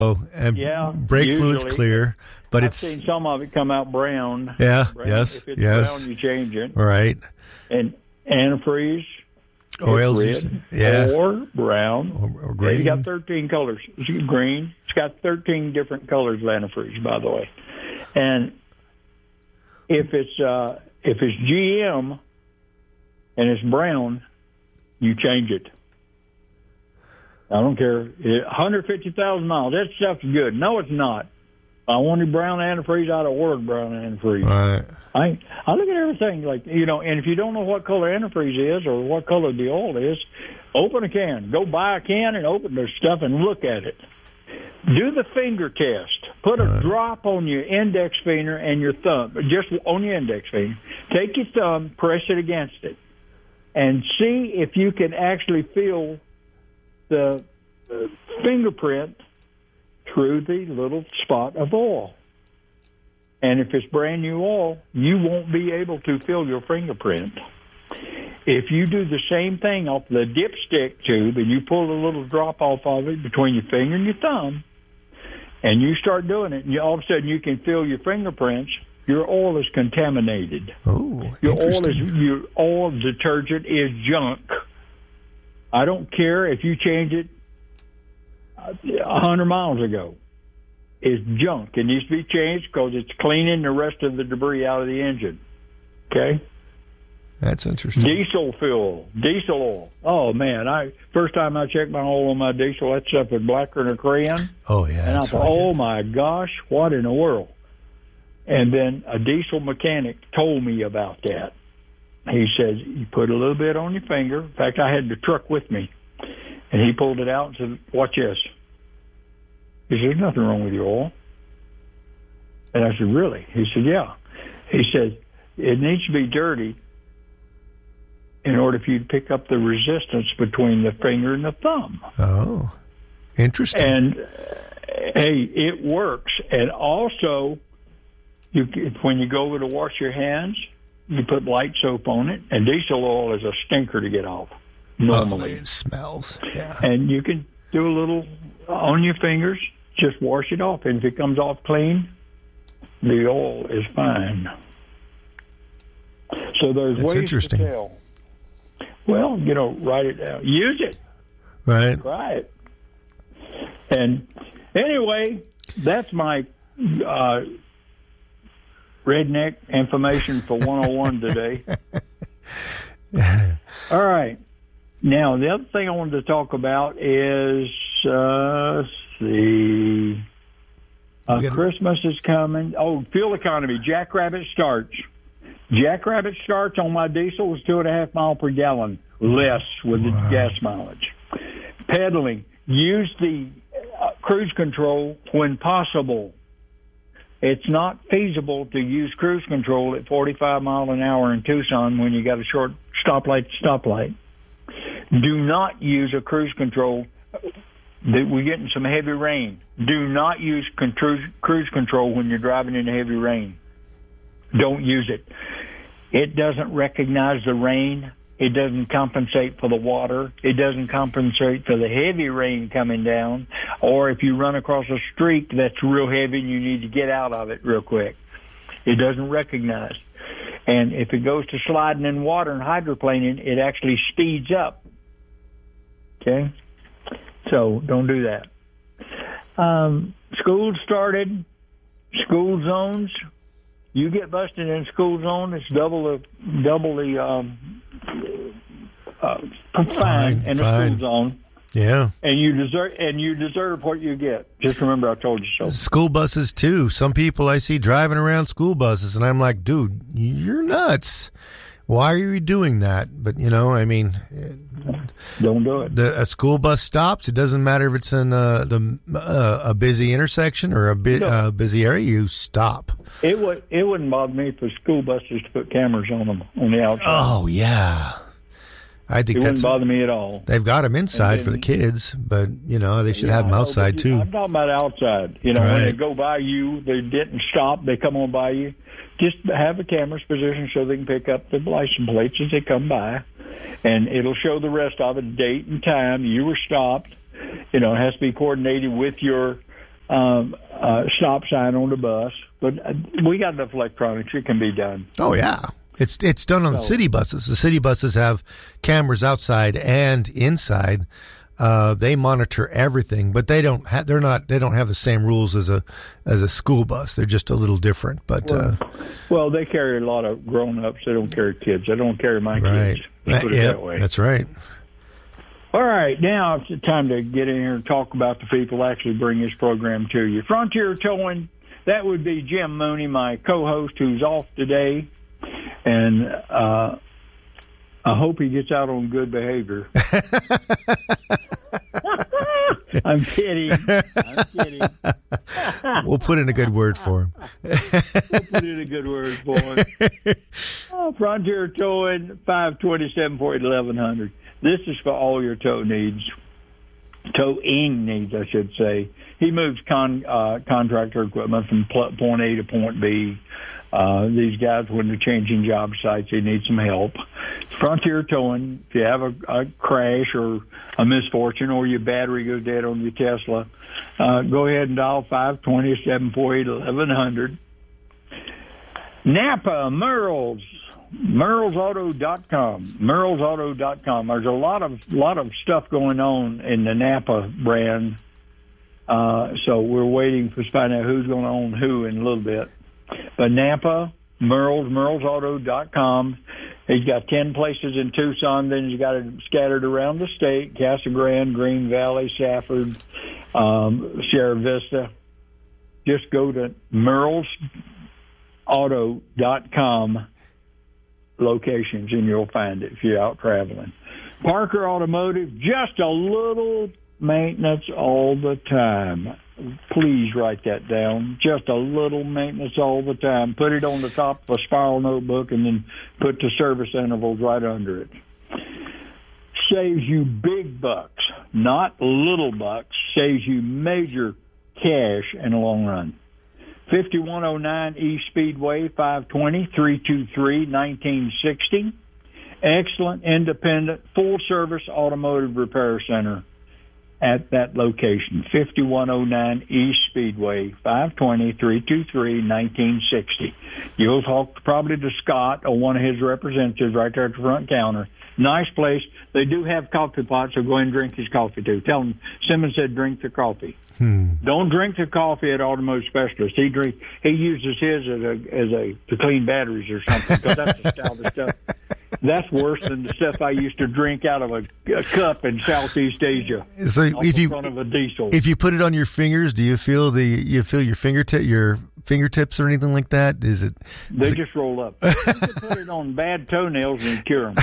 And Yeah, brake fluid's usually. clear, but I've seen some of it come out brown. Yeah, Brown. yes, If it's yes. brown, you change it. Right. And antifreeze, Oils, it's red, yeah. or brown. Or green. It's got 13 colors. It's green. It's got 13 different colors of antifreeze, by the way. And if it's GM and it's brown, you change it. I don't care. 150,000 miles. That stuff's good. No, it's not. I wanted brown antifreeze. I'd have ordered brown antifreeze. Right. I look at everything like, and if you don't know what color antifreeze is or what color the oil is, open a can. Go buy a can and open their stuff and look at it. Do the finger test. Put a drop on your index finger and your thumb, just on your index finger. Take your thumb, press it against it, and see if you can actually feel the fingerprint through the little spot of oil. And if it's brand new oil, you won't be able to feel your fingerprint. If you do the same thing off the dipstick tube and you pull a little drop off of it between your finger and your thumb, and you start doing it, and all of a sudden you can feel your fingerprints, your oil is contaminated. Oh, your oil detergent is junk. I don't care if you change it 100 miles ago. It's junk. It needs to be changed because it's cleaning the rest of the debris out of the engine. Okay? That's interesting. Diesel oil. Oh, man. First time I checked my oil on my diesel, that stuff was blacker than a crayon. Oh, yeah. And I thought, oh, my gosh, what in the world? And then a diesel mechanic told me about that. He said, you put a little bit on your finger. In fact, I had the truck with me. And he pulled it out and said, watch this. He said, there's nothing wrong with your oil. And I said, really? He said, yeah. He said, it needs to be dirty in order for you to pick up the resistance between the finger and the thumb. Oh, interesting. And, hey, it works. And also, when you go over to wash your hands, you put light soap on it, and diesel oil is a stinker to get off, normally. Oh, it smells, yeah. And you can do a little on your fingers, just wash it off. And if it comes off clean, the oil is fine. So there's That's ways interesting. to tell. Well, write it down. Use it. Right. Try it. And anyway, that's my redneck information for 101 today. All right. Now, the other thing I wanted to talk about is Christmas is coming. Oh, fuel economy. Jackrabbit starch. Jackrabbit starch on my diesel was 2.5 miles per gallon less with the gas mileage. Pedaling. Use the cruise control when possible. It's not feasible to use cruise control at 45 miles an hour in Tucson when you got a short stoplight to stoplight. Do not use a cruise control. We're getting some heavy rain. Do not use cruise control when you're driving in heavy rain. Don't use it. It doesn't recognize the rain. It doesn't compensate for the water. It doesn't compensate for the heavy rain coming down. Or if you run across a streak that's real heavy and you need to get out of it real quick. It doesn't recognize. And if it goes to sliding in water and hydroplaning, it actually speeds up. Okay? So don't do that. School started. School zones. You get busted in school zone, it's double the fine in the school zone. Yeah. And you deserve what you get. Just remember I told you so. School buses too. Some people I see driving around school buses and I'm like, dude, you're nuts. Why are you doing that? But don't do it. A school bus stops. It doesn't matter if it's in a busy intersection or a busy area. You stop. It wouldn't bother me for school buses to put cameras on them on the outside. Oh yeah, I think it wouldn't bother me at all. They've got them inside for the kids, but they should have them outside too. I'm talking about outside. When they go by you, they didn't stop. They come on by you. Just have the cameras positioned so they can pick up the license plates as they come by, and it'll show the rest of it, date and time. You were stopped. It has to be coordinated with your stop sign on the bus. But we got enough electronics; it can be done. Oh yeah, it's done on the city buses. The city buses have cameras outside and inside. They monitor everything, but they don't have the same rules as a school bus. They're just a little different. But well, they carry a lot of grown-ups. They don't carry kids. They don't carry my right. kids. Let's put it that way. That's right. All right, now it's time to get in here and talk about the people that actually bring this program to you. Frontier Towing, that would be Jim Mooney, my co-host, who's off today, and I hope he gets out on good behavior. I'm kidding. We'll put in a good word for him. Frontier Towing, 527-1100. This is for all your tow needs. Towing needs, I should say. He moves contractor equipment from point A to point B. These guys, when they're changing job sites, they need some help. Frontier Towing, if you have a crash or a misfortune or your battery goes dead on your Tesla, go ahead and dial 520-748-1100. Napa, Merlesauto.com. Merlesauto.com. There's a lot of stuff going on in the Napa brand. So we're waiting to find out who's going to own who in a little bit. But Napa, Merlesauto.com. He's got 10 places in Tucson. Then he's got it scattered around the state: Casa Grande, Green Valley, Safford, Sierra Vista. Just go to Merlesauto.com locations, and you'll find it if you're out traveling. Parker Automotive, just a little maintenance all the time. Please write that down. Just a little maintenance all the time. Put it on the top of a spiral notebook and then put the service intervals right under it. Saves you big bucks, not little bucks. Saves you major cash in the long run. 5109 East Speedway, 520-323-1960. Excellent, independent, full-service automotive repair center at that location, 5109 East Speedway, 520-323-1960. You'll talk probably to Scott or one of his representatives right there at the front counter. Nice place. They do have coffee pots, so go ahead and drink his coffee too. Tell him Simmons said drink the coffee. Don't drink the coffee at Automotive Specialist. He uses his to clean batteries or something, because that's the style of stuff. That's worse than the stuff I used to drink out of a cup in Southeast Asia. So in front of a diesel. If you put it on your fingers, do you feel your fingertips or anything like that? They just roll up. You can put it on bad toenails and cure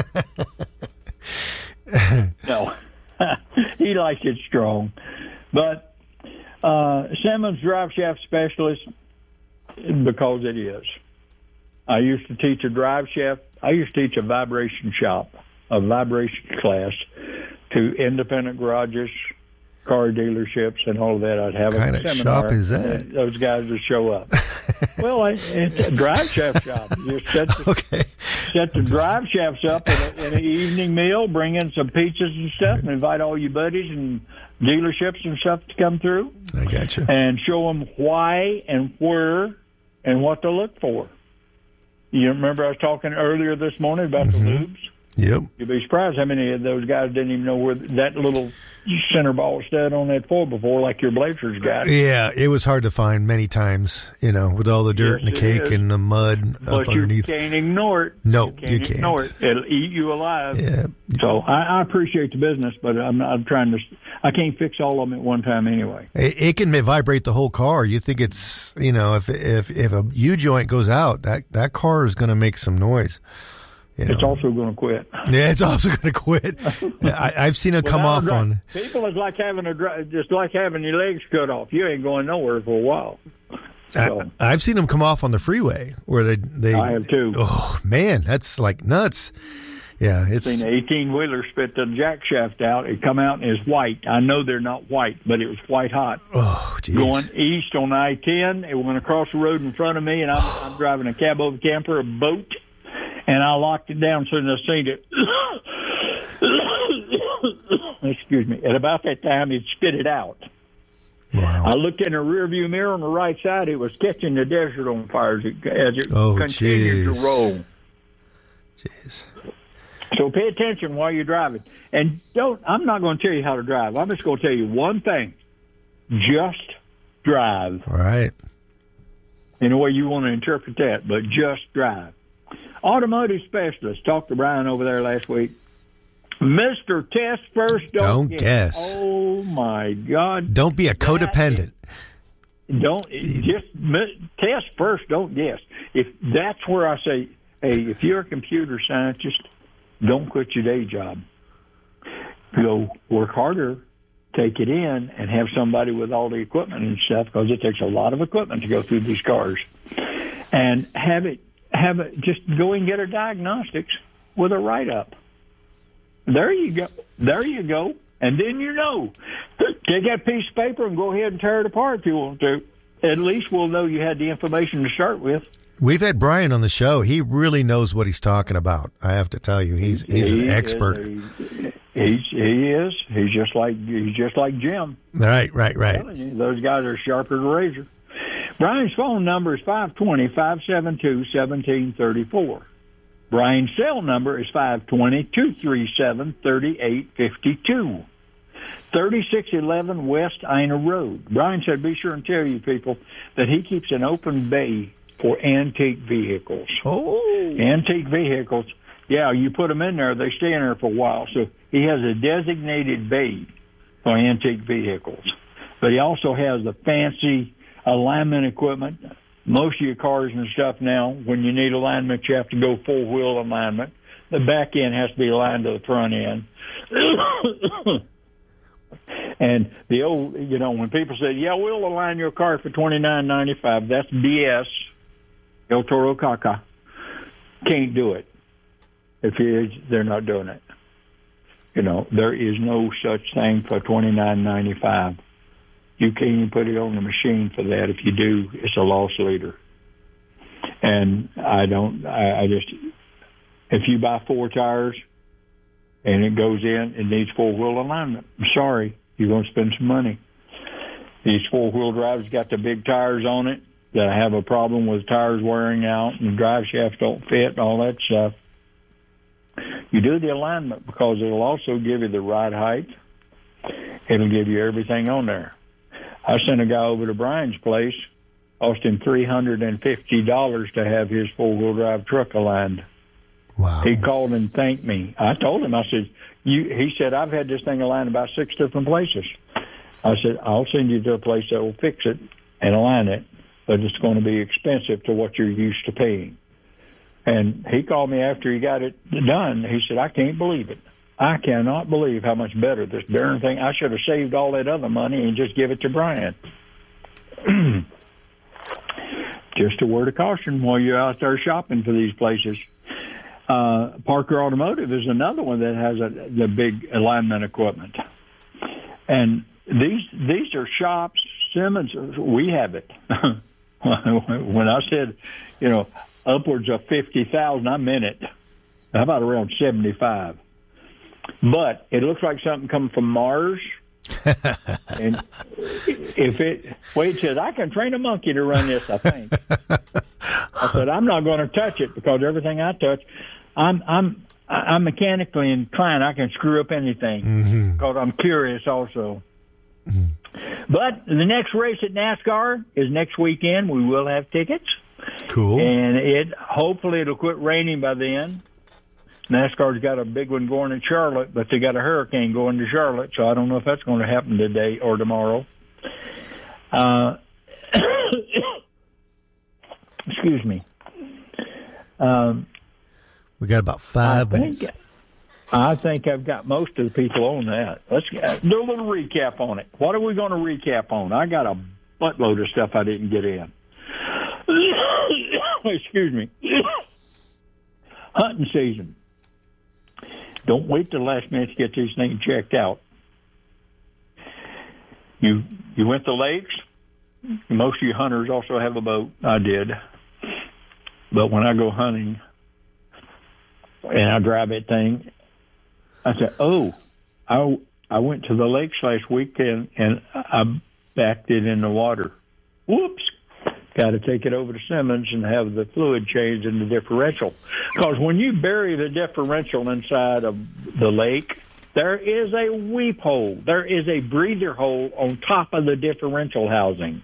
them. No, he likes it strong. But Simmons Drive Shaft Specialist, because it is. I used to teach a drive shaft. I used to teach a vibration class to independent garages, car dealerships, and all of that. I'd have what a kind of seminar. Shop is that? Those guys would show up. Well, it's a drive shaft shop. You set the drive shafts up in an evening meal, bring in some pizzas and stuff, and invite all your buddies and dealerships and stuff to come through. I got you. And show them why and where and what to look for. You remember I was talking earlier this morning about the lubes? Yep. You'd be surprised how many of those guys didn't even know where that little center ball stud on that four before, like your Blazers got. Yeah, it was hard to find many times, with all the dirt and the cake and the mud up underneath. But you can't ignore it. No, you can't. Ignore it. It'll eat you alive. Yeah. So I appreciate the business, but I'm trying to. I can't fix all of them at one time anyway. It can vibrate the whole car. You think it's if a U joint goes out, that car is going to make some noise. It's also going to quit. Yeah, it's also going to quit. I've seen it come off on. People is like having just like having your legs cut off. You ain't going nowhere for a while. So. I've seen them come off on the freeway where they. I have too. Oh man, that's like nuts. Yeah, I've seen an 18-wheeler spit the jack shaft out. It come out and it's white. I know they're not white, but it was white hot. Oh, geez. Going east on I-10, it went across the road in front of me, and I'm driving a cab over camper, a boat. And I locked it down as soon as I seen it. Excuse me. At about that time, it spit it out. Wow. I looked in the rearview mirror on the right side. It was catching the desert on fire as it continued to roll. Jeez. So pay attention while you're driving. And I'm not going to tell you how to drive. I'm just going to tell you one thing. Just drive. All right. In the way you want to interpret that, but just drive. Automotive specialist. Talked to Brian over there last week. Mr. Test First, don't guess. Oh, my God. Don't be a codependent. Just test first, don't guess. That's where I say, hey, if you're a computer scientist, don't quit your day job. Go work harder, take it in, and have somebody with all the equipment and stuff, because it takes a lot of equipment to go through these cars. And have it, just go and get a diagnostics with a write-up. There you go. And then take that piece of paper and go ahead and tear it apart if you want to. At least we'll know you had the information to start with. We've had Brian on the show. He really knows what he's talking about. I have to tell you, he's an expert. He is. He's just like Jim. Right. Those guys are sharper than a razor. Brian's phone number is 520-572-1734. Brian's cell number is 520-237-3852. 3611 West Ina Road. Brian said, be sure and tell you people that he keeps an open bay for antique vehicles. Oh. Antique vehicles. Yeah, you put them in there, they stay in there for a while. So he has a designated bay for antique vehicles. But he also has the fancy alignment equipment. Most of your cars and stuff now, when you need alignment, you have to go full-wheel alignment. The back end has to be aligned to the front end. And the old, when people say, yeah, we'll align your car for $29.95, that's BS. El Toro Caca. Can't do it. If they're not doing it. There is no such thing for $29.95. You can't even put it on the machine for that. If you do, it's a loss leader. And if you buy 4 tires and it goes in, it needs 4-wheel alignment. I'm sorry, you're going to spend some money. These 4-wheel drives got the big tires on it that have a problem with tires wearing out and the drive shafts don't fit and all that stuff. You do the alignment because it'll also give you the ride height. It'll give you everything on there. I sent a guy over to Brian's place, cost him $350 to have his 4-wheel drive truck aligned. Wow. He called and thanked me. I told him, he said, I've had this thing aligned about 6 different places. I said, I'll send you to a place that will fix it and align it, but it's going to be expensive to what you're used to paying. And he called me after he got it done. He said, I can't believe it. I cannot believe how much better this darn thing. I should have saved all that other money and just give it to Brian. Just a word of caution while you're out there shopping for these places. Parker Automotive is another one that has the big alignment equipment. And these are shops. Simmons, we have it. When I said, upwards of 50,000, I meant it. How about around 75? But it looks like something coming from Mars. And Wade says, I can train a monkey to run this, I think. I said, I'm not going to touch it because everything I touch, I'm mechanically inclined. I can screw up anything because I'm curious also. Mm-hmm. But the next race at NASCAR is next weekend. We will have tickets. Cool. And hopefully it'll quit raining by then. NASCAR's got a big one going in Charlotte, but they got a hurricane going to Charlotte, so I don't know if that's going to happen today or tomorrow. Excuse me. We got about 5 minutes. I think I've got most of the people on that. Let's do a little recap on it. What are we going to recap on? I got a buttload of stuff I didn't get in. Excuse me. Hunting season. Don't wait till the last minute to get these things checked out. You went to lakes. Most of you hunters also have a boat. I did. But when I go hunting and I drive that thing, I said, I went to the lakes last weekend and backed it in the water. Whoops. Got to take it over to Simmons and have the fluid changed in the differential. Because when you bury the differential inside of the lake, there is a weep hole. There is a breather hole on top of the differential housing.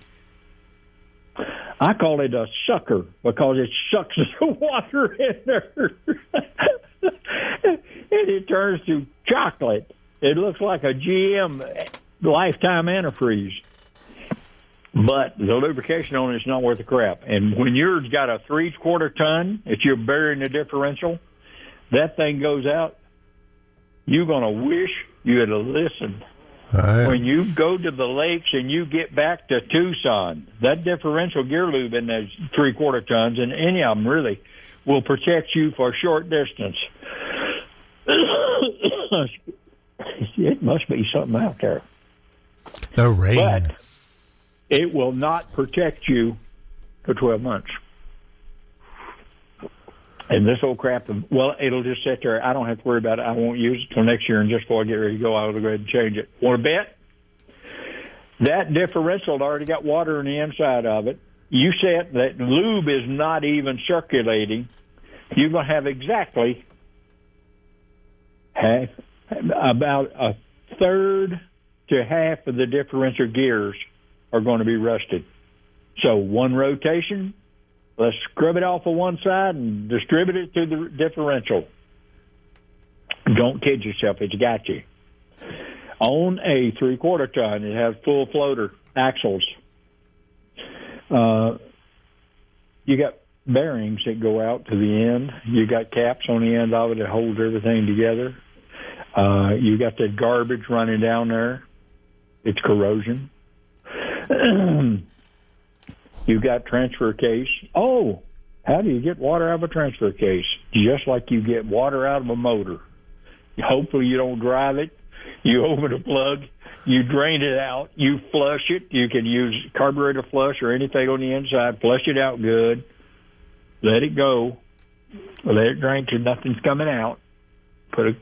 I call it a sucker because it sucks the water in there. And it turns to chocolate. It looks like a GM lifetime antifreeze. But the lubrication on it is not worth the crap. And when yours got a 3/4 ton that you're burying the differential, that thing goes out, you're going to wish you had listened. When you go to the lakes and you get back to Tucson, that differential gear lube in those 3/4 tons, and any of them really, will protect you for a short distance. It must be something out there. The rain. But it will not protect you for 12 months. And this old crap, well, it'll just sit there. I don't have to worry about it. I won't use it till next year, and just before I get ready to go, I'll go ahead and change it. Want to bet? That differential had already got water in the inside of it. You said that lube is not even circulating. You're going to have exactly about a third to half of the differential gears are going to be rusted. So one rotation, let's scrub it off of one side and distribute it to the differential. Don't kid yourself, it's got you. On a 3/4 ton, it has full floater axles. You got bearings that go out to the end. You got caps on the end of it that holds everything together. You got that garbage running down there. It's corrosion. You got transfer case. Oh, how do you get water out of a transfer case? Just like you get water out of a motor. Hopefully you don't drive it. You open a plug, you drain it out, you flush it. You can use carburetor flush or anything on the inside. Flush it out good. Let it go. Let it drain till nothing's coming out. Put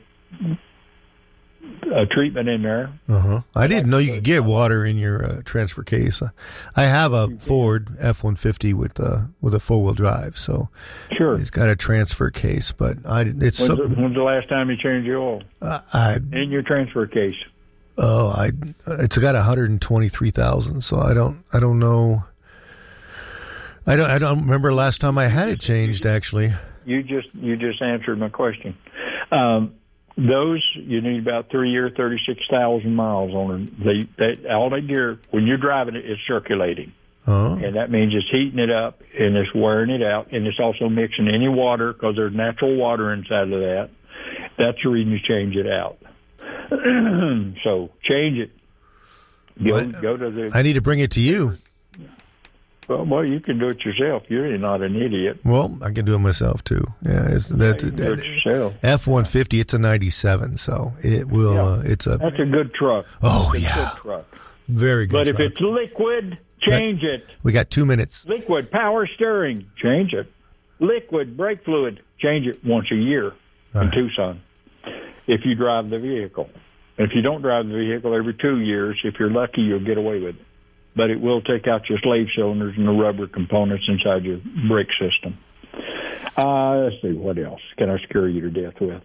a treatment in there. I didn't know you could get water in your transfer case. I have a Ford F-150 with a 4-wheel drive, so sure, it's got a transfer case. But when's the last time you changed your oil in your transfer case? It's got 123,000, so I don't know. I don't remember last time I had it changed. Actually, you just answered my question. Those, you need about 3 year, 36,000 miles on them. All that gear, when you're driving it, it's circulating. And that means it's heating it up and it's wearing it out. And it's also mixing any water because there's natural water inside of that. That's the reason you change it out. So change it. Go to the. I need to bring it to you. Well, you can do it yourself. You're not an idiot. Well, I can do it myself too. Yeah, you can do it yourself. F-150. It's a '97, so it will. That's a good truck. Oh, it's yeah, a good truck. Very good. But truck. if it's liquid, change it. We got 2 minutes. Liquid power steering, change it. Liquid brake fluid, change it once a year in Tucson. If you drive the vehicle, if you don't drive the vehicle every 2 years, if you're lucky, you'll get away with it. But it will take out your slave cylinders and the rubber components inside your brake system. Let's see, what else can I scare you to death with?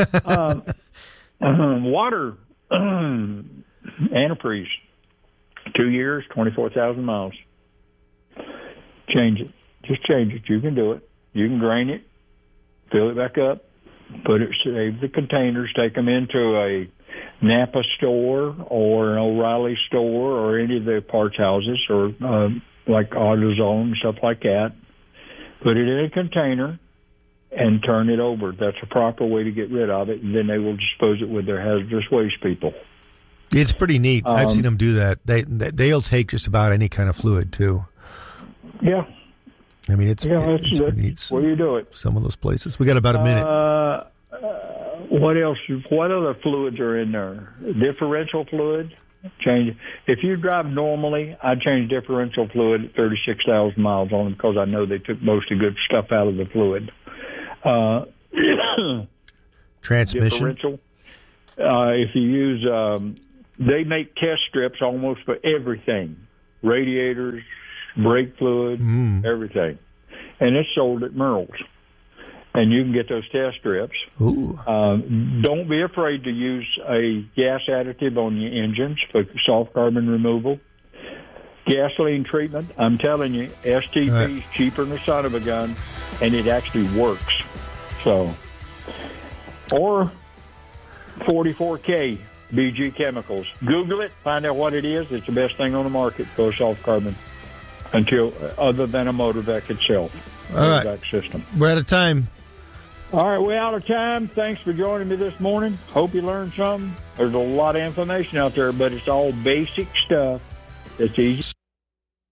Water, antifreeze, 2 years, 24,000 miles. Change it. Just change it. You can do it. You can drain it, fill it back up, save the containers, take them into a Napa store or an O'Reilly store or any of the parts houses or like AutoZone, stuff like that. Put it in a container and turn it over. That's a proper way to get rid of it, and then they will dispose it with their hazardous waste people. It's pretty neat. I've seen them do that. They'll take just about any kind of fluid too. Yeah. I mean, it's pretty neat. Where you do it? Some of those places. We got about a minute. What else? What other fluids are in there? Differential fluid? Change. If you drive normally, I change differential fluid at 36,000 miles on them because I know they took most of the good stuff out of the fluid. Transmission? Differential. If you use they make test strips almost for everything. Radiators, brake fluid, everything. And it's sold at Merle's. And you can get those test strips. Don't be afraid to use a gas additive on your engines for soft carbon removal. Gasoline treatment, I'm telling you, STP is cheaper than the son of a gun, and it actually works. So, or 44K BG Chemicals. Google it, find out what it is. It's the best thing on the market for soft carbon, other than a Motorvac itself. All right. Motorvac system. We're out of time. All right, we're out of time. Thanks for joining me this morning. Hope you learned something. There's a lot of information out there, but it's all basic stuff. It's easy.